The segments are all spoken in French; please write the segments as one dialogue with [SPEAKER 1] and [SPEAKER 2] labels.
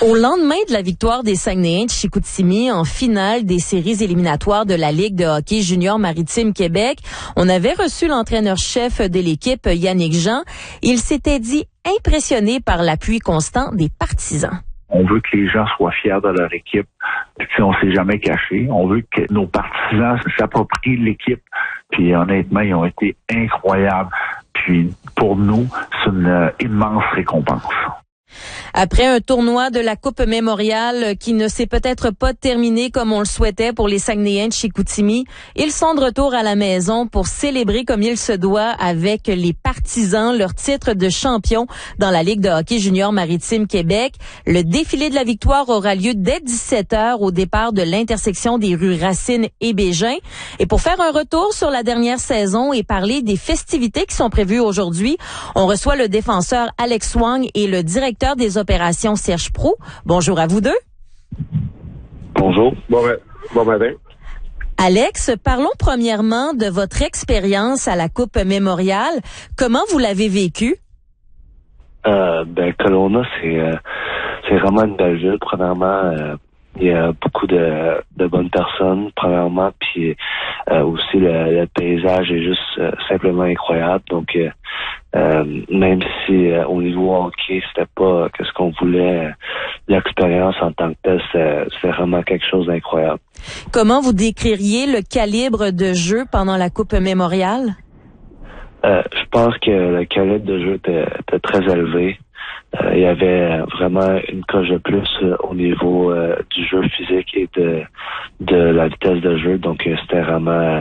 [SPEAKER 1] Au lendemain de la victoire des Saguenayens de Chicoutimi en finale des séries éliminatoires de la Ligue de hockey junior maritime Québec, on avait reçu l'entraîneur-chef de l'équipe, Yannick Jean. Il s'était dit impressionné par l'appui constant des partisans.
[SPEAKER 2] On veut que les gens soient fiers de leur équipe. Puis, on s'est jamais caché. On veut que nos partisans s'approprient l'équipe. Puis honnêtement, ils ont été incroyables. Puis pour nous, c'est une immense récompense.
[SPEAKER 1] Après un tournoi de la Coupe Mémorial qui ne s'est peut-être pas terminé comme on le souhaitait pour les Saguenayens de Chicoutimi, ils sont de retour à la maison pour célébrer comme il se doit avec les partisans leur titre de champion dans la Ligue de hockey junior maritime Québec. Le défilé de la victoire aura lieu dès 17h au départ de l'intersection des rues Racine et Bégin. Et pour faire un retour sur la dernière saison et parler des festivités qui sont prévues aujourd'hui, on reçoit le défenseur Alex Wang et le directeur des opérations Serge Proulx. Bonjour à vous deux.
[SPEAKER 3] Bonjour. Bon matin.
[SPEAKER 1] Alex, parlons premièrement de votre expérience à la Coupe Mémorial. Comment vous l'avez vécue?
[SPEAKER 3] Kelowna, c'est vraiment une belle ville. Premièrement, il y a beaucoup de bonnes personnes, premièrement, puis aussi le paysage est juste simplement incroyable. Donc, même si au niveau hockey, c'était pas ce qu'on voulait, l'expérience en tant que telle, c'est vraiment quelque chose d'incroyable.
[SPEAKER 1] Comment vous décririez le calibre de jeu pendant la Coupe Mémorial?
[SPEAKER 3] Je pense que le calibre de jeu était très élevé. Il y avait vraiment une coche de plus au niveau du jeu physique et de la vitesse de jeu. Donc c'était vraiment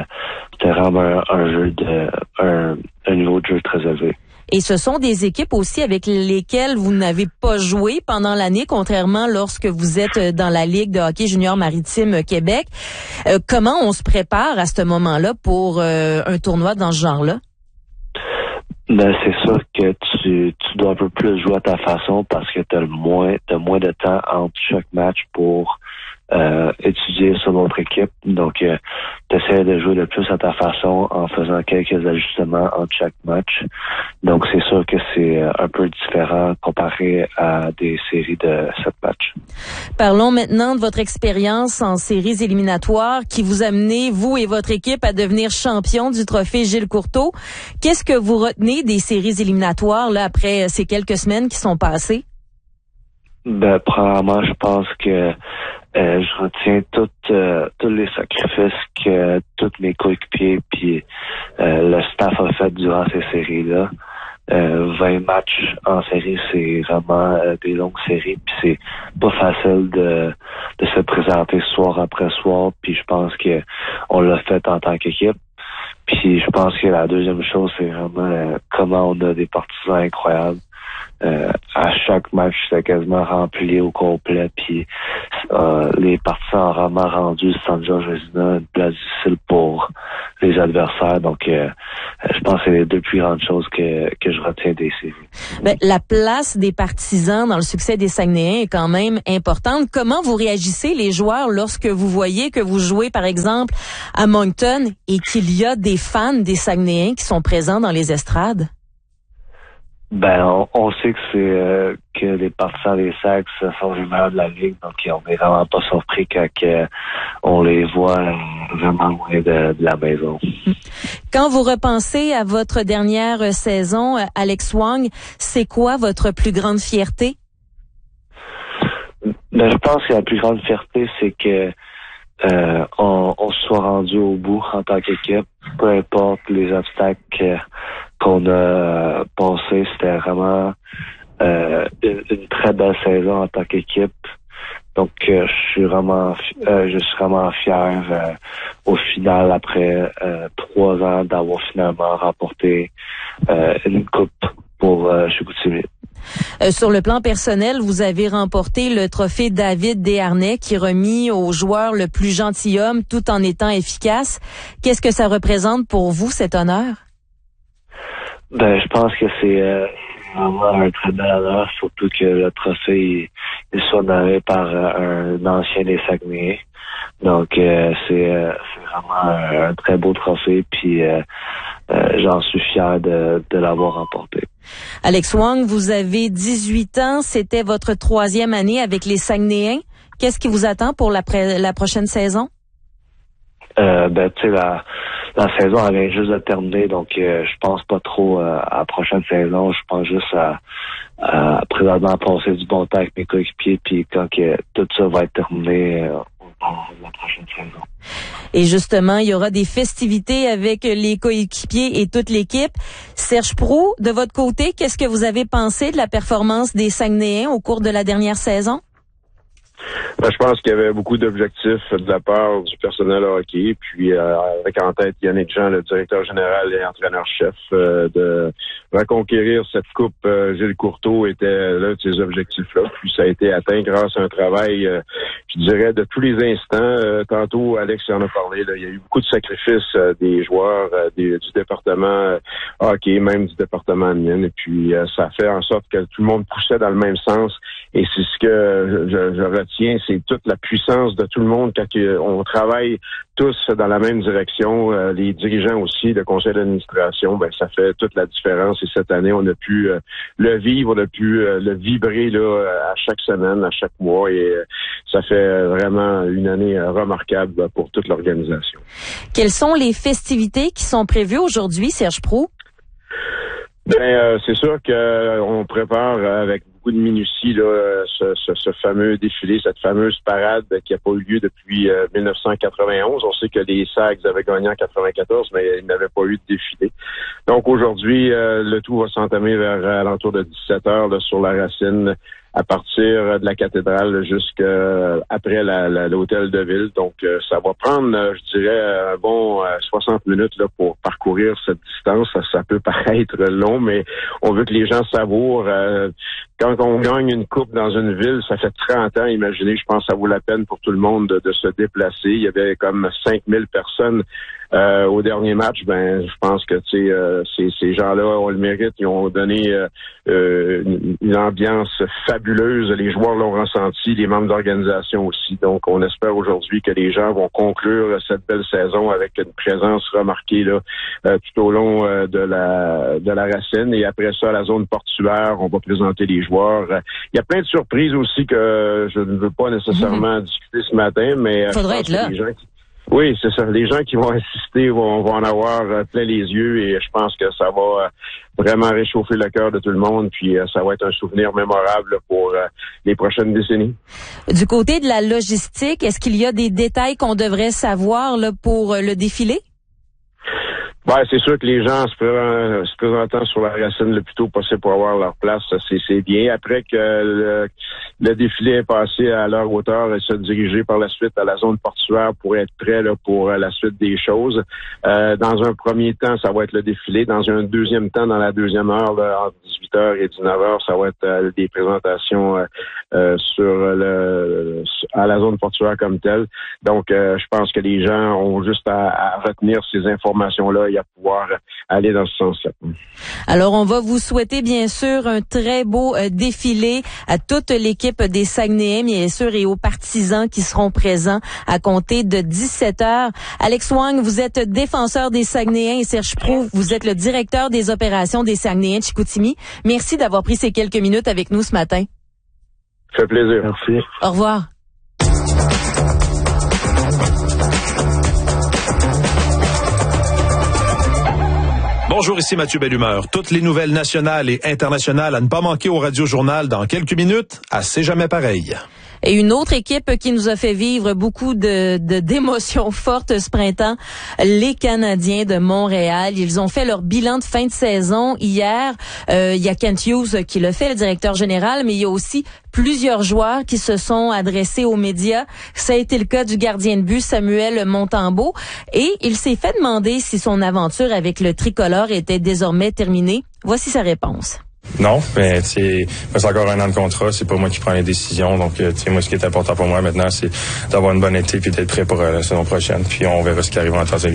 [SPEAKER 3] un niveau de jeu très élevé.
[SPEAKER 1] Et ce sont des équipes aussi avec lesquelles vous n'avez pas joué pendant l'année, contrairement lorsque vous êtes dans la Ligue de hockey junior maritime Québec. Comment on se prépare à ce moment-là pour un tournoi dans ce genre-là?
[SPEAKER 3] C'est sûr que tu dois un peu plus jouer à ta façon parce que t'as moins de temps entre chaque match pour étudier sur notre équipe. Donc, tu essaies de jouer le plus à ta façon en faisant quelques ajustements entre chaque match. Donc, c'est sûr que c'est un peu différent comparé à des séries de 7 matchs.
[SPEAKER 1] Parlons maintenant de votre expérience en séries éliminatoires qui vous a mené, vous et votre équipe, à devenir champion du trophée Gilles Courteau. Qu'est-ce que vous retenez des séries éliminatoires là après ces quelques semaines qui sont passées?
[SPEAKER 3] Premièrement, je pense que je retiens tous les sacrifices que tous mes coéquipiers puis le staff a fait durant ces séries-là. 20 matchs en série, c'est vraiment des longues séries, puis c'est pas facile de se présenter soir après soir, puis je pense que on l'a fait en tant qu'équipe. Puis je pense que la deuxième chose, c'est vraiment comment on a des partisans incroyables. À chaque match, c'était quasiment rempli au complet. Puis les partisans ont vraiment rendu Saint-Georges-Vézina une place difficile pour les adversaires. Donc, je pense que c'est les deux plus grandes choses que je retiens des séries.
[SPEAKER 1] La place des partisans dans le succès des Saguenayens est quand même importante. Comment vous réagissez, les joueurs, lorsque vous voyez que vous jouez, par exemple, à Moncton et qu'il y a des fans des Saguenayens qui sont présents dans les estrades?
[SPEAKER 3] On sait que c'est que les partisans des Sags sont les meilleurs de la Ligue, donc on n'est vraiment pas surpris quand on les voit vraiment loin de la maison.
[SPEAKER 1] Quand vous repensez à votre dernière saison, Alex Wang, c'est quoi votre plus grande fierté?
[SPEAKER 3] Je pense que la plus grande fierté, c'est que on se soit rendu au bout en tant qu'équipe, peu importe les obstacles qu'on a passé. C'était vraiment une très belle saison en tant qu'équipe. Donc je suis vraiment fier au final, après 3 ans, d'avoir finalement remporté une coupe pour Chicoutimi.
[SPEAKER 1] Sur le plan personnel, vous avez remporté le trophée David Desharnais qui est remis au joueur le plus gentilhomme tout en étant efficace. Qu'est-ce que ça représente pour vous, cet honneur?
[SPEAKER 3] Je pense que c'est vraiment un très bel honneur, surtout que le trophée il soit donné par un ancien des Saguenayens. Donc c'est vraiment un très beau trophée, puis j'en suis fier de l'avoir remporté.
[SPEAKER 1] Alex Wong, vous avez 18 ans. C'était votre 3e année avec les Saguenayens. Qu'est-ce qui vous attend pour la prochaine saison?
[SPEAKER 3] Tu sais, la saison elle vient juste de terminer, donc je pense pas trop à la prochaine saison. Je pense juste à présentement passer du bon temps avec mes coéquipiers, puis quand tout ça va être terminé, la prochaine saison.
[SPEAKER 1] Et justement, il y aura des festivités avec les coéquipiers et toute l'équipe. Serge Proulx, de votre côté, qu'est-ce que vous avez pensé de la performance des Saguenayens au cours de la dernière saison?
[SPEAKER 4] Je pense qu'il y avait beaucoup d'objectifs de la part du personnel hockey, puis avec en tête Yannick Jean, le directeur général et entraîneur-chef, de reconquérir cette coupe. Gilles Courteau était l'un de ces objectifs-là, puis ça a été atteint grâce à un travail, je dirais, de tous les instants. Tantôt, Alex en a parlé, là, il y a eu beaucoup de sacrifices des joueurs du département hockey, même du département admin, et puis ça fait en sorte que tout le monde poussait dans le même sens, et c'est ce que je retiens, c'est toute la puissance de tout le monde quand on travaille tous dans la même direction, les dirigeants aussi, le conseil d'administration, ça fait toute la différence. Et cette année, on a pu le vivre, on a pu le vibrer là à chaque semaine, à chaque mois, et ça fait vraiment une année remarquable pour toute l'organisation.
[SPEAKER 1] Quelles sont les festivités qui sont prévues aujourd'hui, Serge Proulx?
[SPEAKER 4] C'est sûr qu'on prépare avec beaucoup de minutie là, ce fameux défilé, cette fameuse parade qui n'a pas eu lieu depuis 1991. On sait que les Sags avaient gagné en 94, mais ils n'avaient pas eu de défilé. Donc aujourd'hui, le tout va s'entamer vers alentour de 17h là, sur la Racine, à partir de la cathédrale jusqu'après l'hôtel de ville. Donc, ça va prendre, je dirais, un bon 60 minutes là pour parcourir cette distance. Ça peut paraître long, mais on veut que les gens savourent. Quand on gagne une coupe dans une ville, ça fait 30 ans, imaginez, je pense que ça vaut la peine pour tout le monde de se déplacer. Il y avait comme 5000 personnes au dernier match. Je pense que ces gens-là ont le mérite. Ils ont donné une ambiance fabuleuse. Les joueurs l'ont ressenti, les membres d'organisation aussi. Donc, on espère aujourd'hui que les gens vont conclure cette belle saison avec une présence remarquée là tout au long de la Racine. Et après ça, à la zone portuaire, on va présenter les joueurs. Il y a plein de surprises aussi que je ne veux pas nécessairement discuter ce matin, mais
[SPEAKER 1] faudrait être là.
[SPEAKER 4] Oui, c'est ça. Les gens qui vont assister vont en avoir plein les yeux, et je pense que ça va vraiment réchauffer le cœur de tout le monde, puis ça va être un souvenir mémorable pour les prochaines décennies.
[SPEAKER 1] Du côté de la logistique, est-ce qu'il y a des détails qu'on devrait savoir là, pour le défilé?
[SPEAKER 4] C'est sûr que les gens se présentant sur la Racine le plus tôt possible pour avoir leur place, c'est bien. Après que le défilé est passé à leur hauteur et se diriger par la suite à la zone portuaire pour être prêt là, pour la suite des choses. Dans un premier temps, ça va être le défilé. Dans un deuxième temps, dans la deuxième heure, là, entre 18h et 19h, ça va être des présentations à la zone portuaire comme telle. Donc, je pense que les gens ont juste à retenir ces informations-là et à pouvoir aller dans ce sens-là.
[SPEAKER 1] Alors, on va vous souhaiter, bien sûr, un très beau défilé à toute l'équipe des Saguenayens, bien sûr, et aux partisans qui seront présents à compter de 17h. Alex Wong, vous êtes défenseur des Saguenayens, et Serge Proulx, vous êtes le directeur des opérations des Saguenayens de Chicoutimi. Merci d'avoir pris ces quelques minutes avec nous ce matin.
[SPEAKER 4] Ça fait plaisir.
[SPEAKER 2] Merci.
[SPEAKER 1] Au revoir.
[SPEAKER 5] Bonjour, ici Mathieu Bellumeur. Toutes les nouvelles nationales et internationales à ne pas manquer au Radio-Journal dans quelques minutes, à C'est jamais pareil.
[SPEAKER 1] Et une autre équipe qui nous a fait vivre beaucoup d'émotions fortes ce printemps, les Canadiens de Montréal. Ils ont fait leur bilan de fin de saison hier. Il y a Kent Hughes qui le fait, le directeur général, mais il y a aussi plusieurs joueurs qui se sont adressés aux médias. Ça a été le cas du gardien de but Samuel Montembeault. Et il s'est fait demander si son aventure avec le tricolore était désormais terminée. Voici sa réponse.
[SPEAKER 6] Non, mais c'est encore un an de contrat, c'est pas moi qui prends les décisions, donc moi ce qui est important pour moi maintenant c'est d'avoir une bonne été puis d'être prêt pour la saison prochaine, puis on verra ce qui arrive en temps et lieu.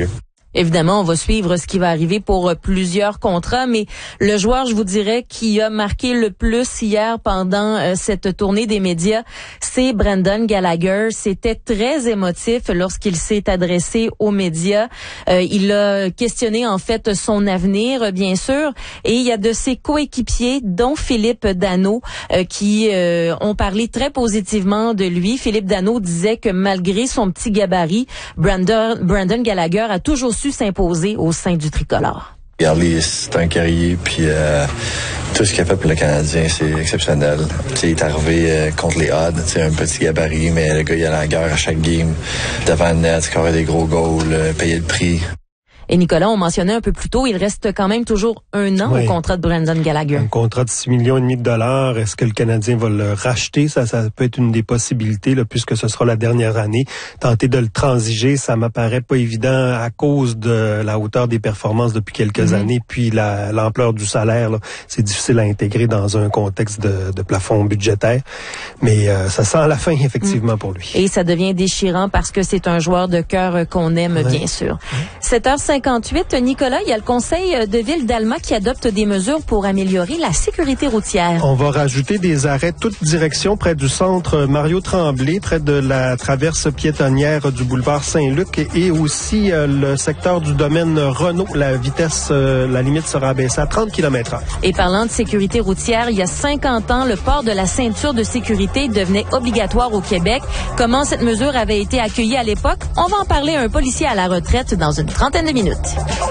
[SPEAKER 1] Évidemment, on va suivre ce qui va arriver pour plusieurs contrats, mais le joueur, je vous dirais, qui a marqué le plus hier pendant cette tournée des médias, c'est Brendan Gallagher. C'était très émotif lorsqu'il s'est adressé aux médias. Il a questionné en fait son avenir, bien sûr, et il y a de ses coéquipiers, dont Philippe Danault, qui ont parlé très positivement de lui. Philippe Danault disait que malgré son petit gabarit, Brendan Gallagher a toujours su s'imposer au sein du tricolore.
[SPEAKER 7] Garley, c'est un guerrier, puis tout ce qu'il a fait pour le Canadien, c'est exceptionnel. T'sais, il est arrivé contre les odds, un petit gabarit, mais le gars, il a la guerre à chaque game. Devant le net, scorer des gros goals, payer le prix.
[SPEAKER 1] Et Nicolas, on mentionnait un peu plus tôt, il reste quand même toujours 1 an au contrat de Brendan Gallagher.
[SPEAKER 8] Un contrat de 6,5 millions de dollars. Est-ce que le Canadien va le racheter? Ça peut être une des possibilités, là, puisque ce sera la dernière année. Tenter de le transiger, ça m'apparaît pas évident à cause de la hauteur des performances depuis quelques années, puis l'ampleur du salaire. Là, c'est difficile à intégrer dans un contexte de plafond budgétaire. Mais ça sent la fin, effectivement, pour lui.
[SPEAKER 1] Et ça devient déchirant parce que c'est un joueur de cœur qu'on aime, bien sûr. 7h58, Nicolas, il y a le conseil de ville d'Alma qui adopte des mesures pour améliorer la sécurité routière.
[SPEAKER 8] On va rajouter des arrêts toutes directions près du centre Mario Tremblay, près de la traverse piétonnière du boulevard Saint-Luc et aussi le secteur du domaine Renault. La vitesse, la limite sera abaissée à 30 km/h.
[SPEAKER 1] Et parlant de sécurité routière, il y a 50 ans, le port de la ceinture de sécurité devenait obligatoire au Québec. Comment cette mesure avait été accueillie à l'époque? On va en parler à un policier à la retraite dans une trentaine de minutes.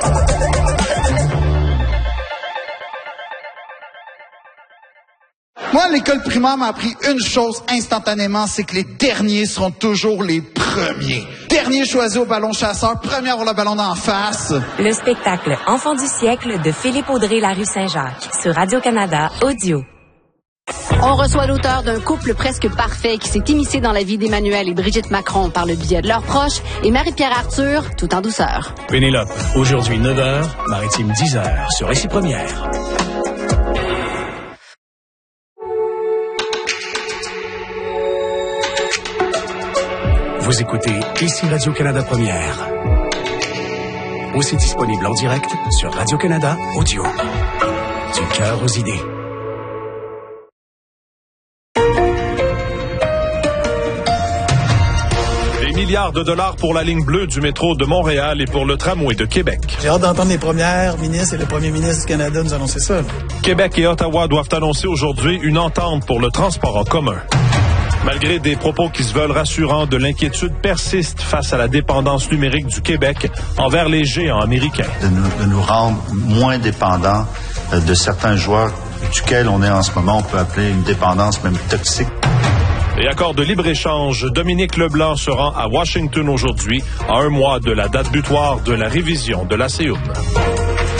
[SPEAKER 9] Moi, l'école primaire m'a appris une chose instantanément, c'est que les derniers seront toujours les premiers. Dernier choisi au ballon chasseur, premier à avoir le ballon d'en face.
[SPEAKER 10] Le spectacle Enfant du siècle de Philippe Audrey, la rue Saint-Jacques, sur Radio-Canada Audio.
[SPEAKER 11] On reçoit l'auteur d'un couple presque parfait qui s'est immiscé dans la vie d'Emmanuel et Brigitte Macron par le biais de leurs proches et Marie-Pierre Arthur, tout en douceur.
[SPEAKER 12] Pénélope, aujourd'hui 9h, Maritime 10h, sur Ici Première. Vous écoutez Ici Radio-Canada Première. Aussi disponible en direct sur Radio-Canada Audio. Du cœur aux idées.
[SPEAKER 5] Milliards de dollars pour la ligne bleue du métro de Montréal et pour le tramway de Québec.
[SPEAKER 13] J'ai hâte d'entendre les premières ministres et le premier ministre du Canada nous annoncer ça.
[SPEAKER 5] Québec et Ottawa doivent annoncer aujourd'hui une entente pour le transport en commun. Malgré des propos qui se veulent rassurants, de l'inquiétude persiste face à la dépendance numérique du Québec envers les géants américains.
[SPEAKER 14] De nous rendre moins dépendants de certains joueurs duquel on est en ce moment, on peut appeler une dépendance même toxique.
[SPEAKER 5] Et accord de libre-échange, Dominique Leblanc se rend à Washington aujourd'hui, à 1 mois de la date butoir de la révision de la CEUM.